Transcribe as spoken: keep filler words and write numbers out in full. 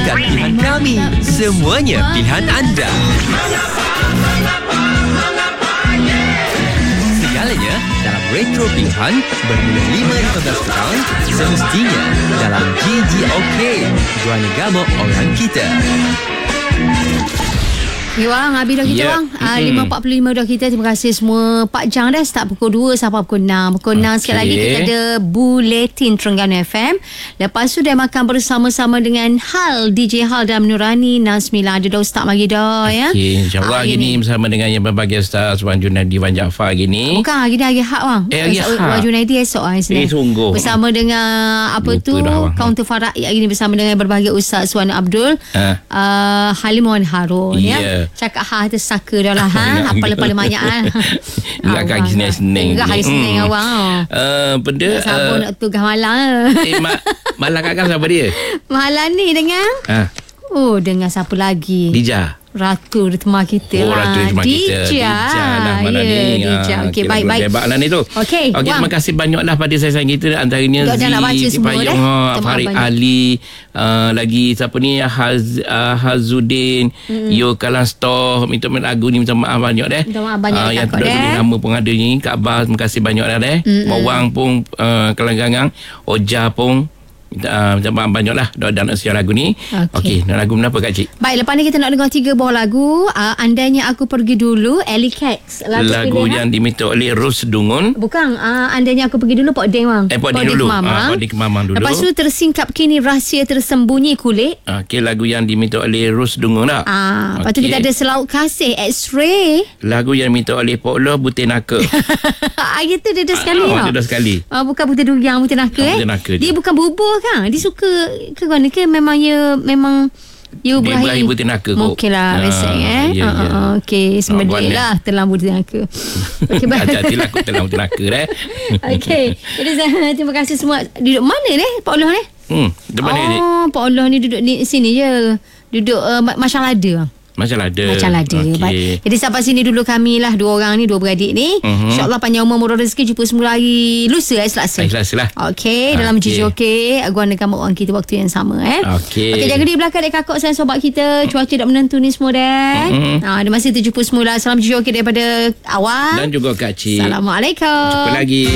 bukan pilihan kami, semuanya pilihan anda. Segalanya dalam Retro Pilihan bermula lima lima belas petang, semestinya dalam G G OK, Guana Gamo Orang Kita. Okay, Wang, habis dah kita, yeah. Wang. Uh, lima empat puluh lima dah kita. Terima kasih semua. Pak Jang dah start pukul dua sampai pukul enam. Pukul enam okay. sekali lagi kita ada Buletin Terengganu F M. Lepas tu dia makan bersama-sama dengan Hal, D J Hal dan Nurani Nazmila. Dia dah start lagi dah, ya. Okay, InsyaAllah hari ni bersama dengan yang berbagai Ustaz Wan Junaidi Wan Jaafar hari ni. Bukan, hari ni hari Hak, Wang. Eh, hari Hak. Wan Junaidi esok lah. Eh, sungguh. Bersama dengan apa Lupa tu, dah, Kaunter Farah hari ni bersama dengan berbagai Ustaz Wan Abdul. Ha. Uh, Halim Wan Harun, Yeah. ya. Cakap ha tu saka dah lah, ha. Apa-apa banyak kan. Ingat hari Senin-Senin. Ingat hari Senin hmm. awang. Uh, benda Tak sabar uh, nak tugas malam. Eh ma- Malam kakak siapa dia? Malam ni dengan Ha. Oh, dengan siapa lagi? Dija. Ratu Ritma kita Oh, lah. Ratu Ritma kita. Dija. Dija lah malam Ya, ni. Dija. Ha, Okey, kita baik-baik. berbebak lah ni tu. Okey, Okey, Wang. terima kasih banyaklah pada sayang kita. Antaranya Dah- dah nak baca Zee, semua Payung, dah. ha, Terima Farid banyak. Ali, uh, lagi siapa ni, Haz, uh, Hazuddin, mm-hmm. Yo Kalastor, minta lagu ni, minta maaf banyak deh. Minta maaf banyak Ah, yang Kak tidak Kak, tulis deh. nama pun ada ni. Kak Abah, terima kasih banyak dah deh. Mm-mm. Mak Wang pun, uh, Kelanggangang, Oja pun, minta, uh, minta maaf banyak lah. Dah nak siar lagu ni. Okey. Okey, nak lagu kenapa Kak Cik? Baik, lepas ni kita nak dengar tiga buah lagu. Uh, andainya aku pergi dulu, Ellie Cax. Lagu, Lagu pilihan. yang diminta oleh Ros Dungun. Bukan, uh, andainya aku pergi dulu Pok Deng, Wang. Eh, Pok Deng dulu. Mamang. Ah, Pok Deng Mamang dulu. Lepas tu tersingkap kini rahsia tersembunyi kulit. Okey, lagu yang diminta oleh Ros Dungun tak? Ah, lepas tu Okey. kita ada Selaut Kasih, X-Ray. Lagu yang diminta oleh Pok Loh, Butir Naka. Ah, itu dia dah sekali. Ah, tau. dia dah sekali. Ah, bukan butir durian, butir naka, Ah, eh. butir naka Dia je. bukan bubur kan? Dia suka ke mana ke memang ya memang ya Dia berahi. berahi butir naka kot. Mungkin lah Ah, biasa eh. ya, Ah, ya. ah, ah, okey, semedik buat ni. lah terlalu butir naka. Okey, baik. Hati-hatilah aku telah butir naka dah. Okey. Jadi saya terima kasih semua. Duduk mana ni Pak Allah ni? Hmm, di mana ni? Oh, Pak Allah ni duduk di sini je. Duduk uh, Macam Lada. Macam ada. Macam Lada. Okey. Baik. Jadi sampai sini dulu kami lah, dua orang ni, dua beradik ni. Mhm. InsyaAllah panjang umur, murah rezeki, jumpa semula hari lusa, eh, Selasa. Ikhlas lah. Okey, dalam Okey. G G OK, Aguan dekat mak orang kita waktu yang sama, eh. Okey. Okey, jaga diri belakang dek kakak sayang sobat kita. Cuaca tak menentu ni semua dek. Mhm. Ha, ada masa kita jumpa semula. Salam G G OK daripada awal. Dan juga Kak Cik. Assalamualaikum. Jumpa lagi.